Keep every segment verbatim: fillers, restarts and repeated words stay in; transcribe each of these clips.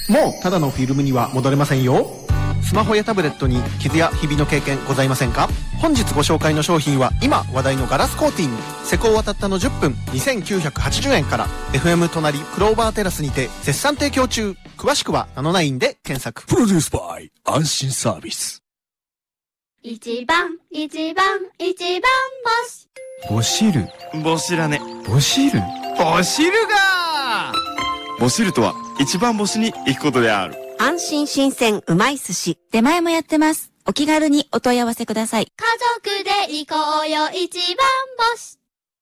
もうただのフィルムには戻れませんよ。スマホやタブレットに傷やひびの経験ございませんか？本日ご紹介の商品は今話題のガラスコーティング、施工はたったのじゅっぷんにせんきゅうひゃくはちじゅうえんから エフエム 隣クローバーテラスにて絶賛提供中。詳しくはナノナインで検索。 プロデュースバイ安心サービス。 一番一番一番星。 ボシルボシラネボシルボシルがボシルとは一番星に行くことである。 安心新鮮うまい寿司。 出前もやってます。お気軽にお問い合わせください。 家族で行こうよ一番星。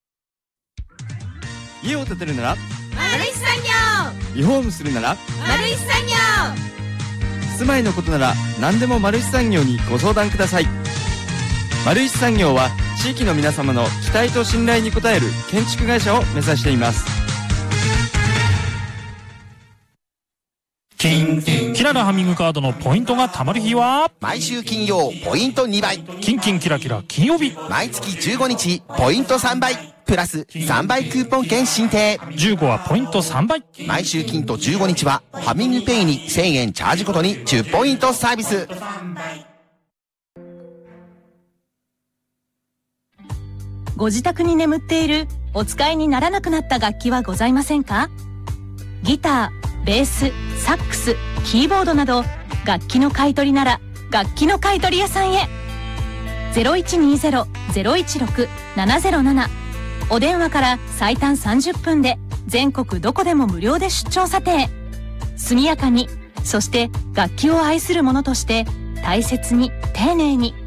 家を建てるなら丸石産業。 リフォームするなら丸石産業。 住まいのことなら何でも丸石産業にご相談ください。丸石産業は地域の皆様の期待と信頼に応える建築会社を目指しています。 キンキンキララハミングカードのポイントが貯まる日は毎週金曜ポイントにばい、 キンキンキラキラ金曜日、 毎月じゅうごにちポイントさんばいプラスさんばいクーポン券申請。 じゅうごはポイントさんばい。 毎週金とじゅうごにちはハミングペイにせんえんチャージごとにじゅうポイントサービス。 ご自宅に眠っているお使いにならなくなった楽器はございませんか？ギター、ベース、サックス、キーボードなど楽器の買い取りなら楽器の買い取り屋さんへ。 ゼロいちにゼロ ゼロいちろく ななゼロなな お電話から最短さんじゅっぷんで全国どこでも無料で出張査定。速やかに、そして楽器を愛する者として大切に丁寧に